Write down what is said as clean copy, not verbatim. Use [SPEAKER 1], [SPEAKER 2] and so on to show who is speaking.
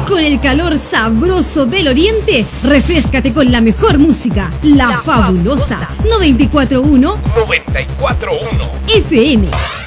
[SPEAKER 1] Con el calor sabroso del oriente, refréscate con la mejor música. La fabulosa 94.1
[SPEAKER 2] 94.1
[SPEAKER 1] FM.